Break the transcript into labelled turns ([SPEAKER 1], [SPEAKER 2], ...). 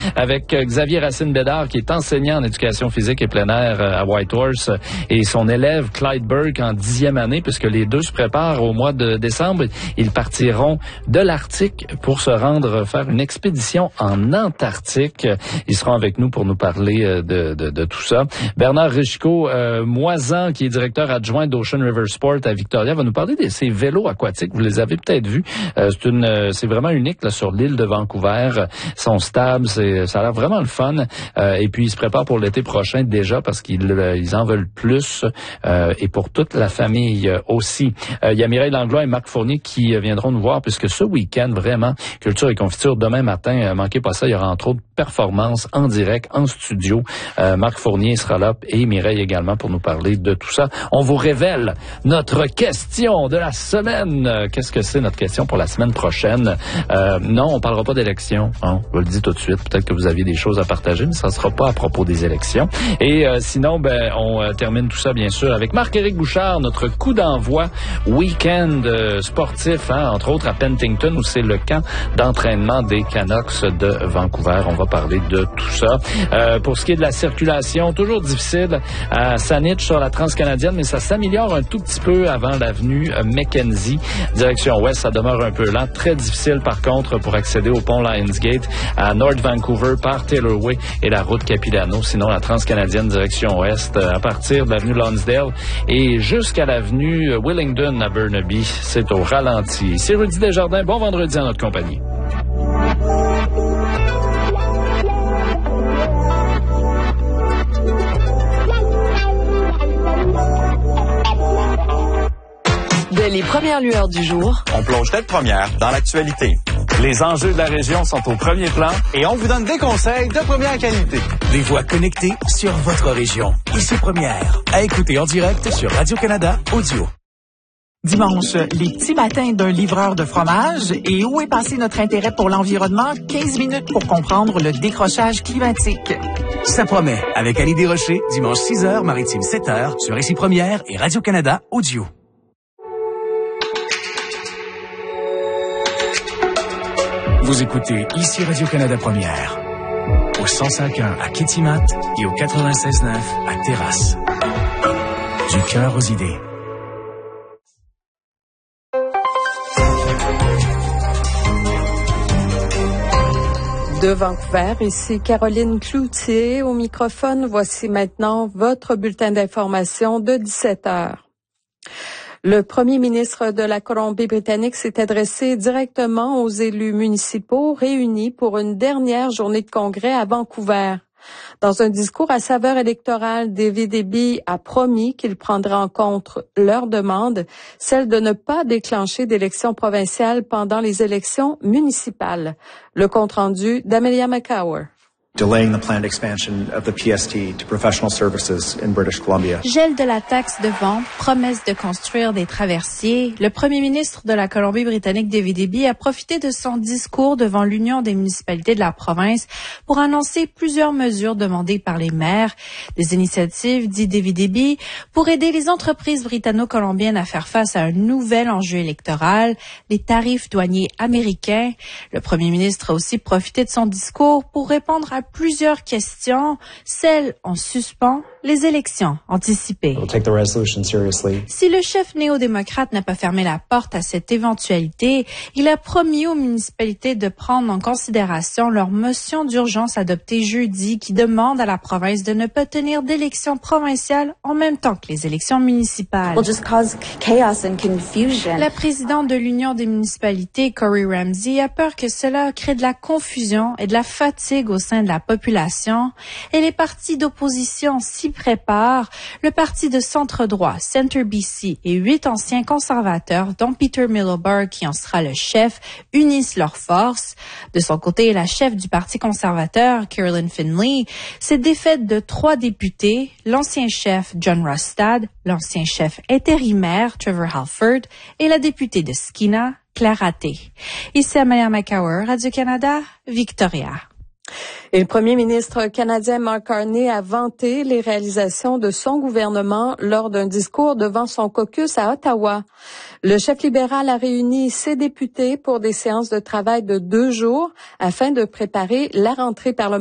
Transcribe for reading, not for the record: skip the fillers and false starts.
[SPEAKER 1] avec Xavier Racine-Bédard, qui est enseignant en éducation physique et plein air à Whitehorse, et son élève Clyde Burke en 10e année, puisque les deux se préparent au mois de décembre. Ils partiront de l'Arctique pour se rendre faire une expédition en Antarctique. Ils seront avec nous pour nous parler de tout ça. Bernard Richicot, Moisan, qui est directeur adjoint d'Ocean River Sport à Victoria, va nous parler de ces vélos aquatiques. Vous les avez peut-être vus. C'est vraiment unique là, sur l'île de Vancouver. Ils sont stables, ça a l'air vraiment le fun. Et puis, ils se préparent pour l'été prochain déjà parce qu'ils en veulent plus. Et pour toute la famille aussi. Il y a Mireille Langlois et Marc Fournier qui viendront nous voir puisque ce week-end, vraiment, Culture et Confiture, demain matin, manquez pas ça, il y aura entre autres performances en direct, en studio. Marc Fournier sera là et Mireille également pour nous parler de tout ça. On vous révèle notre question de la semaine. Qu'est-ce que c'est notre question pour la semaine prochaine? Non, on parlera pas d'élections. Hein, je vous le dis tout de suite. Peut-être que vous aviez des choses à partager, mais ça ne sera pas à propos des élections. Et sinon, on termine tout ça, bien sûr, avec Marc-Éric Bouchard, notre coup d'envoi week-end sportif, hein, entre autres à Penticton, où c'est le camp d'entraînement des Canucks de Vancouver. On va parler de tout ça. Pour ce qui est de la circulation, toujours difficile à Saanich sur la Transcanadienne, mais ça s'améliore un tout petit peu avant l'avenue Mackenzie. Direction ouest, ça demeure un peu lent. Très difficile, par contre, pour accéder au pont Lionsgate à North Vancouver par Taylor Way et la route Capilano. Sinon, la Transcanadienne direction ouest à partir de l'avenue Lonsdale et jusqu'à l'avenue Willingdon à Burnaby. C'est au ralenti. C'est Rudy Desjardins. Bon vendredi à notre compagnie.
[SPEAKER 2] Dès les premières lueurs du jour,
[SPEAKER 3] on plonge tête première dans l'actualité. Les enjeux de la région sont au premier plan et on vous donne des conseils de première qualité.
[SPEAKER 4] Des voix connectées sur votre région. Ici Première. À écouter en direct sur Radio-Canada Audio.
[SPEAKER 5] Dimanche, les petits matins d'un livreur de fromage et où est passé notre intérêt pour l'environnement? 15 minutes pour comprendre le décrochage climatique.
[SPEAKER 4] Ça promet avec Ali Desrochers, dimanche 6h, Maritime 7h, sur Ici Première et Radio-Canada Audio. Vous écoutez Ici Radio-Canada Première, au 105.1 à Kitimat et au 96.9 à Terrasse. Du cœur aux idées.
[SPEAKER 2] de Vancouver, ici Caroline Cloutier au microphone. Voici maintenant votre bulletin d'information de 17 heures. Le premier ministre de la Colombie-Britannique s'est adressé directement aux élus municipaux réunis pour une dernière journée de congrès à Vancouver. Dans un discours à saveur électorale, David Eby a promis qu'il prendra en compte leur demande, celle de ne pas déclencher d'élections provinciales pendant les élections municipales. Le compte-rendu d'Amelia McCower.
[SPEAKER 6] Delaying the planned expansion of the PST to professional services in British Columbia.
[SPEAKER 7] Gel de la taxe de vente, promesse de construire des traversiers. Le premier ministre de la Colombie-Britannique, David Eby, a profité de son discours devant l'Union des municipalités de la province pour annoncer plusieurs mesures demandées par les maires. Des initiatives, dit David Eby, pour aider les entreprises britanno-colombiennes à faire face à un nouvel enjeu électoral, les tarifs douaniers américains. Le premier ministre a aussi profité de son discours pour répondre à plusieurs questions, celles en suspens, les élections anticipées. Si le chef néo-démocrate n'a pas fermé la porte à cette éventualité, il a promis aux municipalités de prendre en considération leur motion d'urgence adoptée jeudi qui demande à la province de ne pas tenir d'élections provinciales en même temps que les élections municipales. La présidente de l'Union des municipalités, Corey Ramsey, a peur que cela crée de la confusion et de la fatigue au sein de la population, et les partis d'opposition s'y préparent. Le parti de centre-droit, Centre BC, et 8 anciens conservateurs, dont Peter Middleburg, qui en sera le chef, unissent leurs forces. De son côté, la chef du Parti conservateur, Carolyn Finley, s'est défaite de 3 députés, l'ancien chef John Rustad, l'ancien chef intérimaire Trevor Halford et la députée de Skeena, Claire Raté. Ici Amelia McCower, Radio-Canada, Victoria.
[SPEAKER 2] Et le premier ministre canadien Mark Carney a vanté les réalisations de son gouvernement lors d'un discours devant son caucus à Ottawa. Le chef libéral a réuni ses députés pour des séances de travail de 2 jours afin de préparer la rentrée parlementaire.